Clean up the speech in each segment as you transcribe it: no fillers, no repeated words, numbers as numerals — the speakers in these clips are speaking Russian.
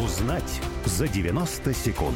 Узнать за 90 секунд.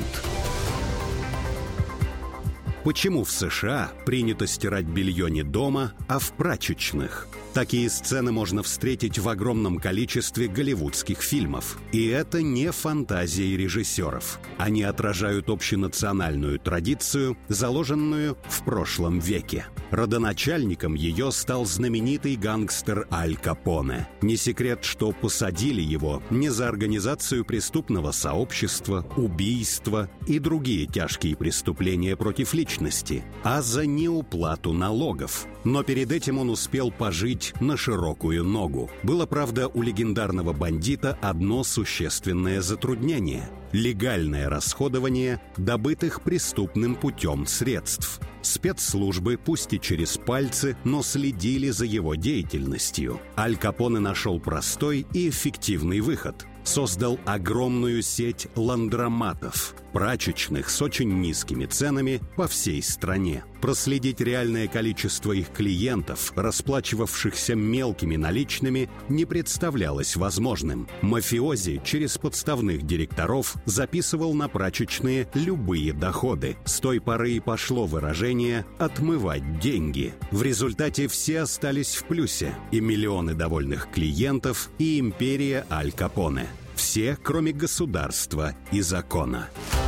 Почему в США принято стирать белье не дома, а в прачечных? Такие сцены можно встретить в огромном количестве голливудских фильмов. И это не фантазии режиссеров. Они отражают общенациональную традицию, заложенную в прошлом веке. Родоначальником ее стал знаменитый гангстер Аль Капоне. Не секрет, что посадили его не за организацию преступного сообщества, убийства и другие тяжкие преступления против личности, а за неуплату налогов. Но перед этим он успел пожить на широкую ногу. Было, правда, у легендарного бандита одно существенное затруднение – легальное расходование добытых преступным путем средств. Спецслужбы, пусть и через пальцы, но следили за его деятельностью. Аль Капоне нашел простой и эффективный выход. Создал огромную сеть ландроматов, прачечных с очень низкими ценами по всей стране. Проследить реальное количество их клиентов, расплачивавшихся мелкими наличными, не представлялось возможным. Мафиози через подставных директоров записывал на прачечные любые доходы. С той поры и пошло выражение «отмывать деньги». В результате все остались в плюсе. И миллионы довольных клиентов, и империя Аль Капоне. Все, кроме государства и закона.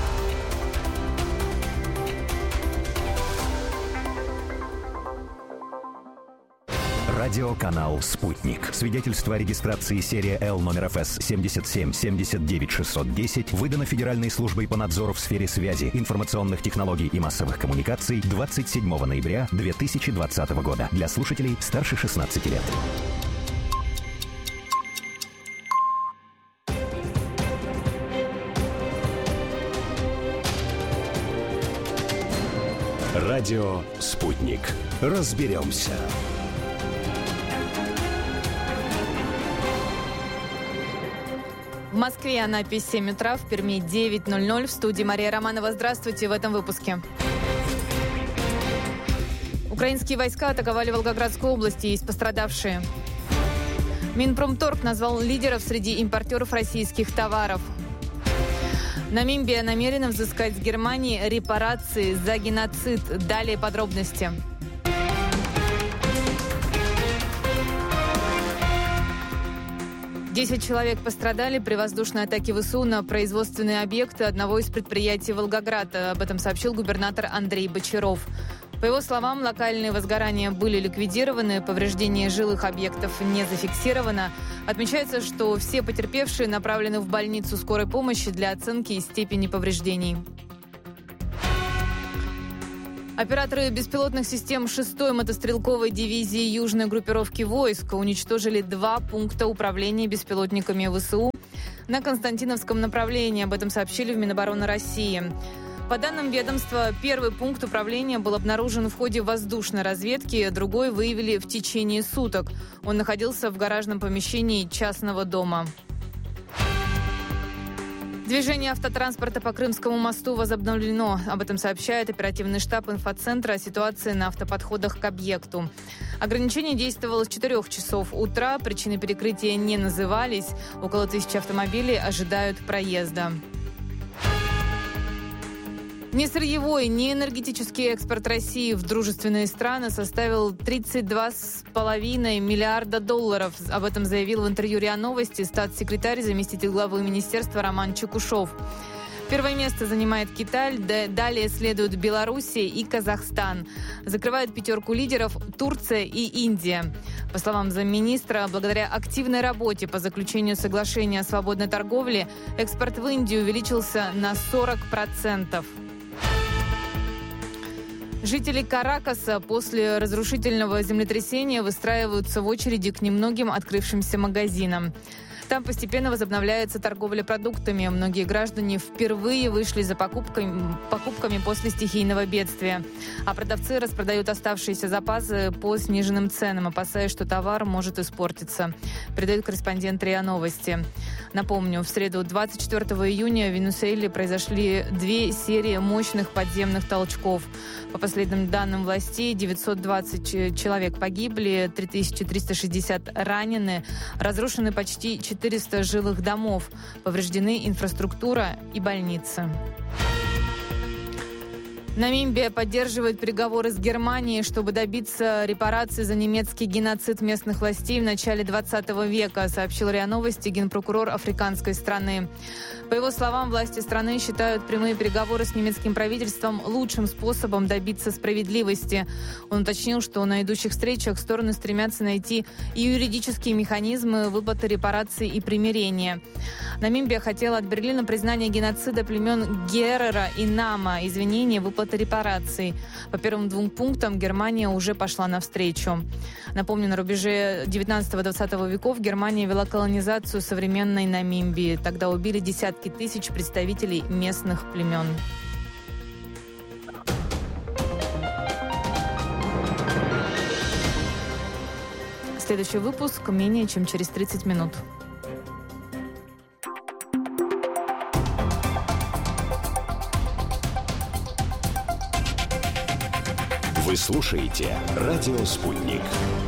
Радиоканал «Спутник». Свидетельство о регистрации серия Л номер ФС 77 79 610 выдано Федеральной службой по надзору в сфере связи, информационных технологий и массовых коммуникаций 27 ноября 2020 года. Для слушателей старше 16 лет. Радио «Спутник». Разберемся. В Москве Анапе 7 утра, в Перми 9:00. В студии Мария Романова. Здравствуйте в этом выпуске. Украинские войска атаковали Волгоградскую область, и есть пострадавшие. Минпромторг назвал лидеров среди импортеров российских товаров. Намибия намерена взыскать с Германии репарации за геноцид. Далее подробности. Десять человек пострадали при воздушной атаке ВСУ на производственные объекты одного из предприятий Волгограда. Об этом сообщил губернатор Андрей Бочаров. По его словам, локальные возгорания были ликвидированы, повреждение жилых объектов не зафиксировано. Отмечается, что все потерпевшие направлены в больницу скорой помощи для оценки степени повреждений. Операторы беспилотных систем 6-й мотострелковой дивизии южной группировки войск уничтожили 2 пункта управления беспилотниками ВСУ на Константиновском направлении. Об этом сообщили в Минобороны России. По данным ведомства, первый пункт управления был обнаружен в ходе воздушной разведки, другой выявили в течение суток. Он находился в гаражном помещении частного дома. Движение автотранспорта по Крымскому мосту возобновлено. Об этом сообщает оперативный штаб инфоцентра о ситуации на автоподходах к объекту. Ограничение действовало с 4 часов утра. Причины перекрытия не назывались. Около 1000 автомобилей ожидают проезда. Ни сырьевой, ни энергетический экспорт России в дружественные страны составил $32,5 миллиарда. Об этом заявил в интервью РИА Новости статс-секретарь, заместитель главы министерства Роман Чекушев. Первое место занимает Китай, далее следуют Белоруссия и Казахстан. Закрывают 5 лидеров Турция и Индия. По словам замминистра, благодаря активной работе по заключению соглашения о свободной торговле, экспорт в Индию увеличился на 40%. Жители Каракаса после разрушительного землетрясения выстраиваются в очереди к немногим открывшимся магазинам. Там постепенно возобновляется торговля продуктами. Многие граждане впервые вышли за покупками после стихийного бедствия. А продавцы распродают оставшиеся запасы по сниженным ценам, опасаясь, что товар может испортиться, передает корреспондент РИА Новости. Напомню, в среду 24 июня в Венесуэле произошли 2 серии мощных подземных толчков. По последним данным властей, 920 человек погибли, 3360 ранены, разрушены почти 400 жилых домов, повреждены инфраструктура и больницы. Намибия поддерживает переговоры с Германией, чтобы добиться репараций за немецкий геноцид местных властей в начале 20 века, сообщил РИА Новости генпрокурор африканской страны. По его словам, власти страны считают прямые переговоры с немецким правительством лучшим способом добиться справедливости. Он уточнил, что на идущих встречах стороны стремятся найти и юридические механизмы выплаты репараций и примирения. Намибия хотела от Берлина признания геноцида племен Герера и Нама, извинения, выплаты репараций. По первым 2 пунктам Германия уже пошла навстречу. Напомню, на рубеже 19-20 веков Германия вела колонизацию современной Намибии. Тогда убили десятки тысяч представителей местных племен. Следующий выпуск менее чем через 30 минут. Вы слушаете «Радио Спутник».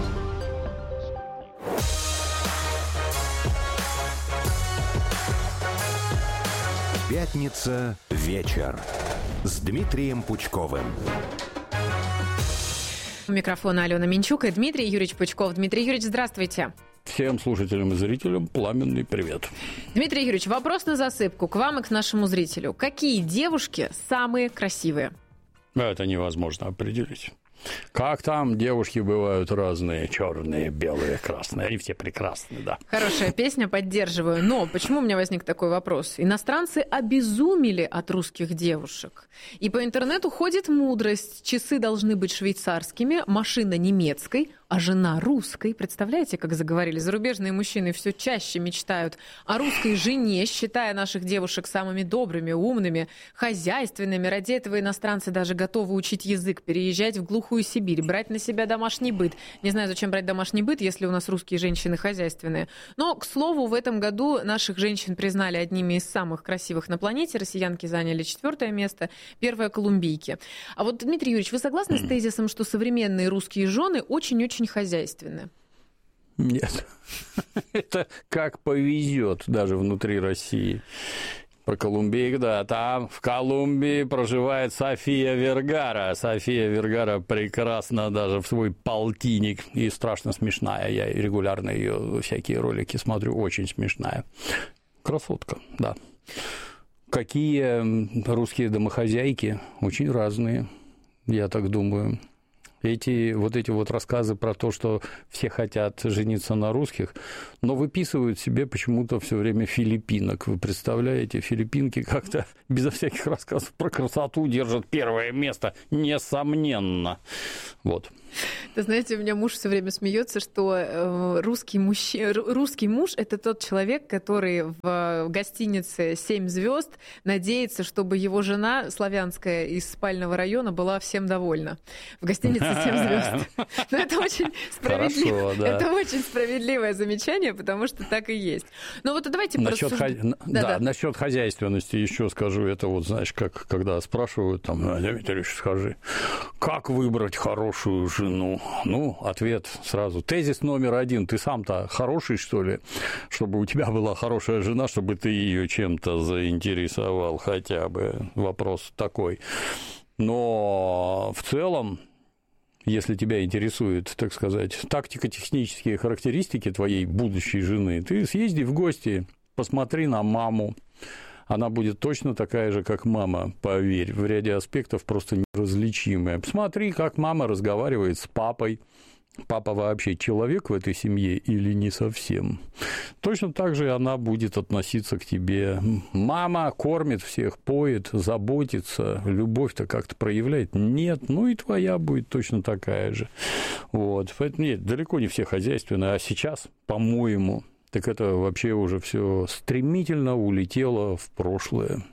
Пятница. Вечер. С Дмитрием Пучковым. У микрофона Алена Минчук и Дмитрий Юрьевич Пучков. Дмитрий Юрьевич, здравствуйте. Всем слушателям и зрителям пламенный привет. Дмитрий Юрьевич, вопрос на засыпку к вам и к нашему зрителю. Какие девушки самые красивые? Это невозможно определить. Как там девушки бывают разные, черные, белые, красные. Они все прекрасны, да. Хорошая песня, поддерживаю. Но почему у меня возник такой вопрос? Иностранцы обезумели от русских девушек. И по интернету ходит мудрость. Часы должны быть швейцарскими, машина немецкой, а жена русской. Представляете, как заговорили? Зарубежные мужчины все чаще мечтают о русской жене, считая наших девушек самыми добрыми, умными, хозяйственными. Ради этого иностранцы даже готовы учить язык, переезжать в глухую Сибирь, брать на себя домашний быт. Не знаю, зачем брать домашний быт, если у нас русские женщины хозяйственные. Но, к слову, в этом году наших женщин признали одними из самых красивых на планете. Россиянки заняли 4 место, 1 колумбийки. А вот, Дмитрий Юрьевич, вы согласны с тезисом, что современные русские жены очень-очень хозяйственны? Нет. Это как повезет даже внутри России. Про колумбиек, да. Там в Колумбии проживает София Вергара. София Вергара прекрасна даже в свой полтинник. И страшно смешная. Я регулярно ее всякие ролики смотрю. Очень смешная. Красотка, да. Какие русские домохозяйки? Очень разные, я так думаю. Эти рассказы про то, что все хотят жениться на русских, но выписывают себе почему-то все время филиппинок. Вы представляете, филиппинки как-то безо всяких рассказов про красоту держат 1 место, несомненно. Вот. Вы знаете, у меня муж все время смеется, что русский муж – это тот человек, который в гостинице 7 звезд надеется, чтобы его жена славянская из спального района была всем довольна. В гостинице 7 звезд. Но это очень справедливо. Хорошо, да. Это очень справедливое замечание, потому что так и есть. Но вот давайте насчет хозяйственности еще скажу. Это вот, знаешь, как когда спрашивают, там, Дмитрий, скажи, как выбрать хорошую жену? Ну, ответ сразу. Тезис номер 1. Ты сам-то хороший, что ли? Чтобы у тебя была хорошая жена, чтобы ты ее чем-то заинтересовал хотя бы. Вопрос такой. Но в целом, если тебя интересуют, так сказать, тактико-технические характеристики твоей будущей жены, ты съезди в гости, посмотри на маму. Она будет точно такая же, как мама, поверь, в ряде аспектов просто неразличимая. Посмотри, как мама разговаривает с папой. Папа вообще человек в этой семье или не совсем? Точно так же она будет относиться к тебе. Мама кормит всех, поет, заботится, любовь-то как-то проявляет. Нет, ну и твоя будет точно такая же. Вот. Поэтому нет, далеко не все хозяйственные, а сейчас, по-моему, так это вообще уже все стремительно улетело в прошлое.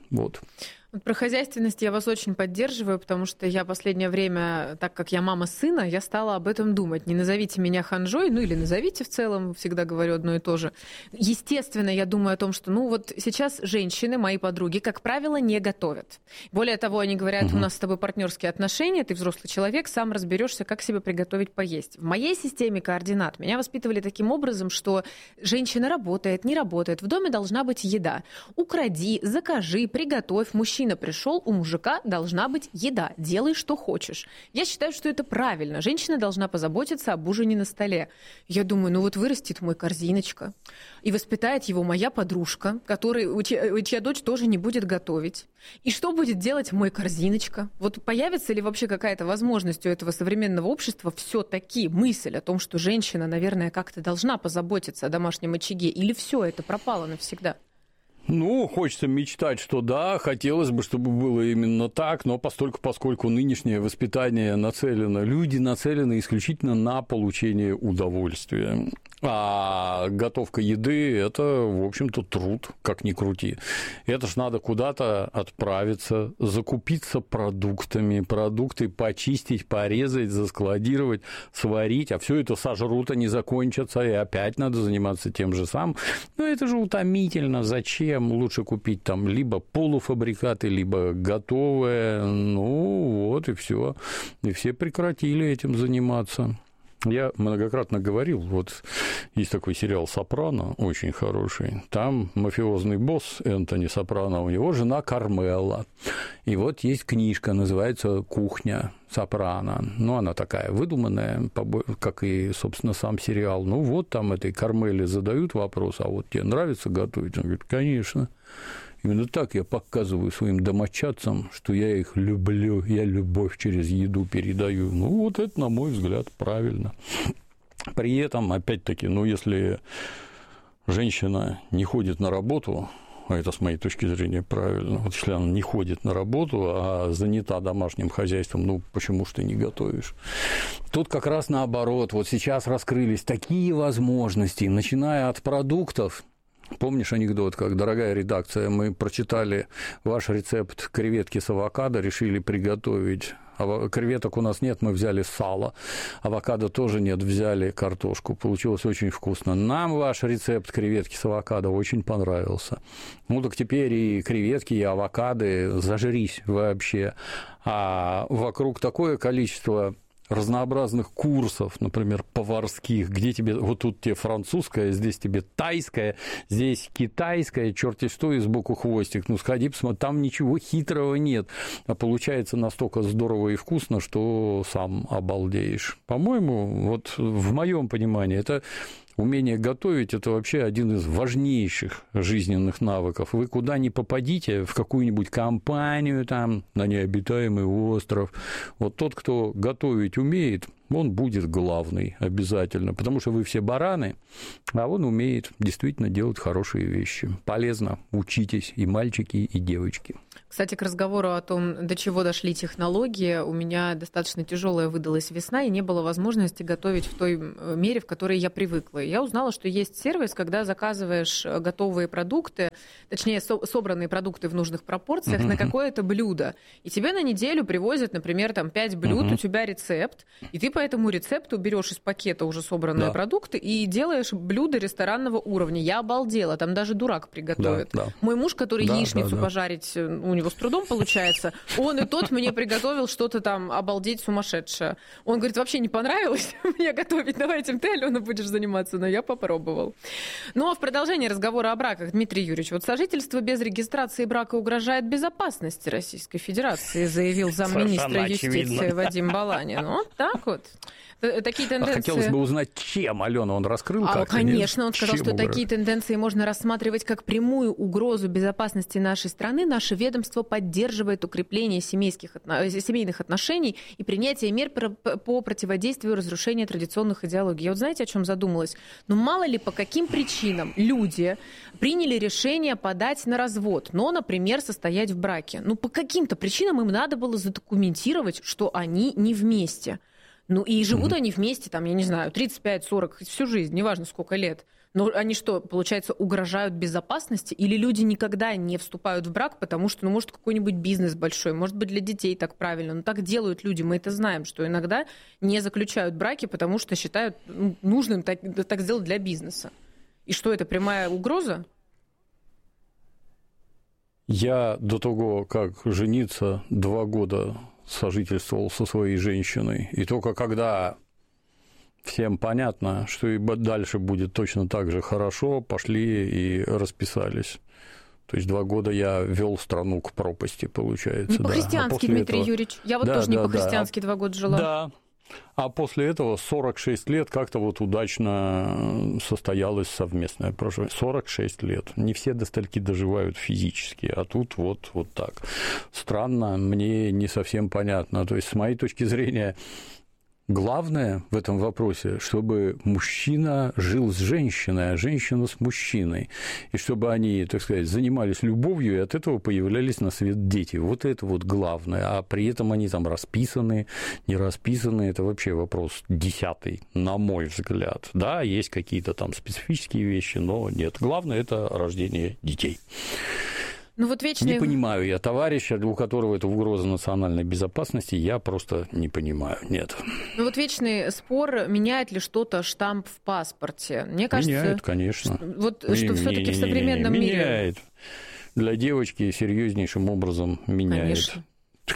Вот. Про хозяйственность я вас очень поддерживаю, потому что я последнее время, так как я мама сына, я стала об этом думать. Не назовите меня ханжой, ну или назовите в целом, всегда говорю одно и то же. Естественно, я думаю о том, что вот сейчас женщины, мои подруги, как правило, не готовят. Более того, они говорят, у нас с тобой партнерские отношения, ты взрослый человек, сам разберешься, как себе приготовить поесть. В моей системе координат меня воспитывали таким образом, что женщина работает, не работает, в доме должна быть еда. Укради, закажи, приготовь, мужчина пришел, у мужика должна быть еда. Делай, что хочешь. Я считаю, что это правильно. Женщина должна позаботиться об ужине на столе. Я думаю, вырастет мой корзиночка, и воспитает его моя подружка, чья дочь тоже не будет готовить. И что будет делать мой корзиночка? Появится ли вообще какая-то возможность у этого современного общества все-таки мысль о том, что женщина, наверное, как-то должна позаботиться о домашнем очаге, или все это пропало навсегда? Хочется мечтать, что да, хотелось бы, чтобы было именно так, но поскольку нынешнее воспитание люди нацелены исключительно на получение удовольствия. А готовка еды – это, в общем-то, труд, как ни крути. Это ж надо куда-то отправиться, закупиться продуктами, продукты почистить, порезать, заскладировать, сварить, а все это сожрут, они закончатся, и опять надо заниматься тем же самым. Это же утомительно. Зачем? Лучше купить там либо полуфабрикаты, либо готовое. И все. И все прекратили этим заниматься. Я многократно говорил, есть такой сериал «Сопрано», очень хороший, там мафиозный босс Энтони Сопрано, у него жена Кармелла, и есть книжка, называется «Кухня Сопрано», она такая выдуманная, как и, собственно, сам сериал, там этой Кармелле задают вопрос, а тебе нравится готовить? Он говорит, конечно. Именно так я показываю своим домочадцам, что я их люблю, я любовь через еду передаю. Это, на мой взгляд, правильно. При этом, опять-таки, если женщина не ходит на работу, а это, с моей точки зрения, правильно, если она не ходит на работу, а занята домашним хозяйством, почему ж ты не готовишь? Тут как раз наоборот, сейчас раскрылись такие возможности, начиная от продуктов. Помнишь анекдот, как, дорогая редакция, мы прочитали ваш рецепт креветки с авокадо, решили приготовить. Креветок у нас нет, мы взяли сало. Авокадо тоже нет, взяли картошку. Получилось очень вкусно. Нам ваш рецепт креветки с авокадо очень понравился. Так теперь и креветки, и авокадо зажрись вообще. А вокруг такое количество разнообразных курсов, например, поварских, где тебе тут тебе французское, здесь тебе тайское, здесь китайское, черти что, и сбоку хвостик. Сходи, посмотри, там ничего хитрого нет. А получается настолько здорово и вкусно, что сам обалдеешь. По-моему, в моем понимании, это умение готовить – это вообще один из важнейших жизненных навыков. Вы куда ни попадите, в какую-нибудь компанию, на необитаемый остров, тот, кто готовить умеет, он будет главный обязательно, потому что вы все бараны, а он умеет действительно делать хорошие вещи. Полезно, учитесь, и мальчики, и девочки. Кстати, к разговору о том, до чего дошли технологии, у меня достаточно тяжелая выдалась весна, и не было возможности готовить в той мере, в которой я привыкла. Я узнала, что есть сервис, когда заказываешь готовые продукты, точнее, собранные продукты в нужных пропорциях на какое-то блюдо, и тебе на неделю привозят, например, 5 блюд, у тебя рецепт, и ты по этому рецепту берешь из пакета уже собранные продукты и делаешь блюдо ресторанного уровня. Я обалдела, там даже дурак приготовит. Мой муж, который яичницу пожарить, у него с трудом получается, он и тот мне приготовил что-то обалдеть сумасшедшее. Он говорит, вообще не понравилось мне готовить, давай этим ты, Алена, будешь заниматься, но я попробовал. Ну, а в продолжении разговора о браках, Дмитрий Юрьевич, сожительство без регистрации брака угрожает безопасности Российской Федерации, заявил замминистра юстиции Вадим Баланин. Так вот. Такие тенденции... Хотелось бы узнать, чем, Алена, он раскрыл как-то? Конечно, он сказал, что такие тенденции можно рассматривать как прямую угрозу безопасности нашей страны. Наше ведомство поддерживает укрепление семейных отношений и принятие мер по противодействию разрушению традиционных идеологий. Я знаете, о чем задумалась? Мало ли, по каким причинам люди приняли решение подать на развод, но, например, состоять в браке. По каким-то причинам им надо было задокументировать, что они не вместе. И живут они вместе, я не знаю, 35-40, всю жизнь, неважно сколько лет. Но они что, получается, угрожают безопасности? Или люди никогда не вступают в брак, потому что, может, какой-нибудь бизнес большой, может быть, для детей так правильно. Но так делают люди, мы это знаем, что иногда не заключают браки, потому что считают нужным так сделать для бизнеса. И что, это прямая угроза? Я до того, как жениться, 2 года сожительствовал со своей женщиной. И только когда всем понятно, что и дальше будет точно так же хорошо, пошли и расписались. То есть 2 года я вел страну к пропасти, получается. Не по-христиански, Дмитрий Юрьевич. Я вот тоже не по-христиански 2 года жила. Да. А после этого 46 лет как-то вот удачно состоялось совместное проживание. 46 лет. Не все до стольки доживают физически, а тут вот так. Странно, мне не совсем понятно. То есть, с моей точки зрения, главное в этом вопросе, чтобы мужчина жил с женщиной, а женщина с мужчиной. И чтобы они, так сказать, занимались любовью, и от этого появлялись на свет дети. Вот это вот главное. А при этом они там расписаны, не расписаны. Это вообще вопрос 10-й, на мой взгляд. Да, есть какие-то там специфические вещи, но нет. Главное – это рождение детей. Ну, вот вечный... Не понимаю я товарища, у которого это угроза национальной безопасности, я просто не понимаю, нет. Ну, вот вечный спор, меняет ли что-то штамп в паспорте? Мне кажется... Меняет, конечно. Что все-таки в современном мире... Меняет. Для девочки серьезнейшим образом меняет. Конечно.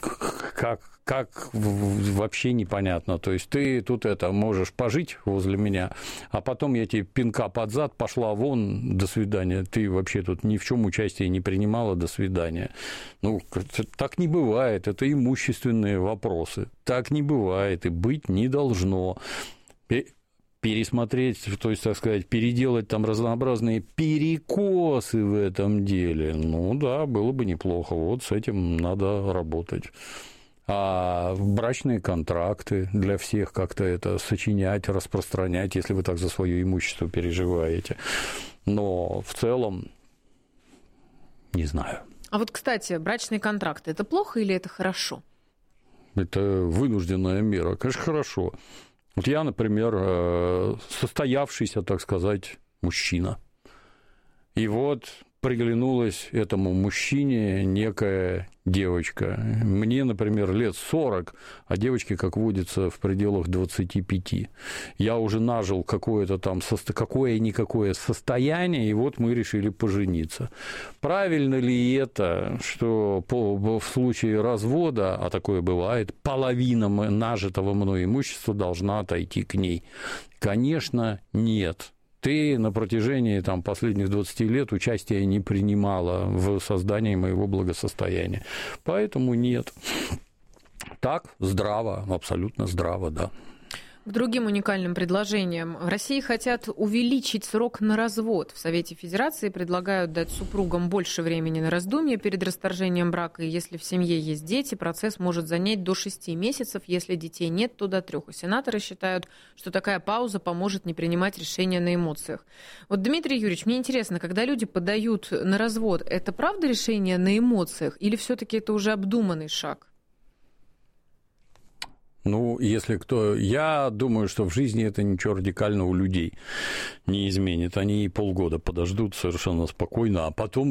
Как вообще непонятно. То есть ты тут можешь пожить возле меня, а потом я тебе пинка под зад, пошла вон, до свидания. Ты вообще тут ни в чем участия не принимала, до свидания. Ну, так не бывает. Это имущественные вопросы. Так не бывает и быть не должно. Пересмотреть, то есть, так сказать, переделать там разнообразные перекосы в этом деле, ну да, было бы неплохо. Вот с этим надо работать. А брачные контракты для всех как-то это сочинять, распространять, если вы так за свое имущество переживаете. Но в целом не знаю. А вот, кстати, брачные контракты – это плохо или это хорошо? Это вынужденная мера. Конечно, хорошо. Вот я, например, состоявшийся, так сказать, мужчина. И вот приглянулась этому мужчине некая девочка. Мне, например, лет 40, а девочке, как водится, в пределах 25. Я уже нажил какое-то там какое-никакое состояние, и вот мы решили пожениться. Правильно ли это, что в случае развода, а такое бывает, половина нажитого мной имущества должна отойти к ней? Конечно, нет. Ты на протяжении последних 20 лет участия не принимала в создании моего благосостояния. Поэтому нет. Так, здраво, абсолютно здраво, да. К другим уникальным предложениям. В России хотят увеличить срок на развод. В Совете Федерации предлагают дать супругам больше времени на раздумье перед расторжением брака. И если в семье есть дети, процесс может занять до 6 месяцев. Если детей нет, то до 3. И сенаторы считают, что такая пауза поможет не принимать решения на эмоциях. Вот, Дмитрий Юрьевич, мне интересно, когда люди подают на развод, это правда решение на эмоциях или все-таки это уже обдуманный шаг? Ну, если кто... Я думаю, что в жизни это ничего радикального у людей не изменит. Они и полгода подождут совершенно спокойно, а потом